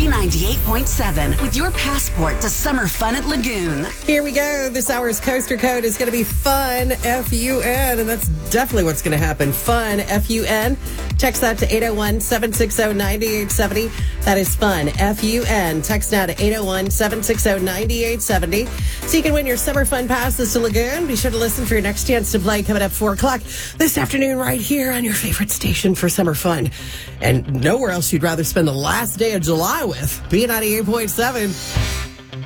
B98.7 with your passport to summer fun at Lagoon. Here we go. This hour's coaster code is going to be fun, F-U-N, and that's definitely what's going to happen. Fun, F-U-N. Text that to 801-760-9870. That is fun, F-U-N. Text now to 801-760-9870. So you can win your summer fun passes to Lagoon. Be sure to listen for your next chance to play coming up 4 o'clock this afternoon right here on your favorite station for summer fun. And nowhere else you'd rather spend the last day of July with. B98.7.